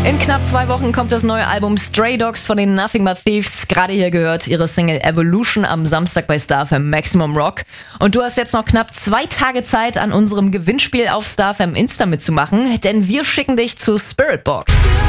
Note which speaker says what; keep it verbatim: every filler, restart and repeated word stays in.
Speaker 1: In knapp zwei Wochen kommt das neue Album Stray Dogs von den Nothing But Thieves. Gerade hier gehört ihre Single Evolution am Samstag bei StarFM Maximum Rock. Und du hast jetzt noch knapp zwei Tage Zeit, an unserem Gewinnspiel auf StarFM Insta mitzumachen, denn wir schicken dich zu Spiritbox.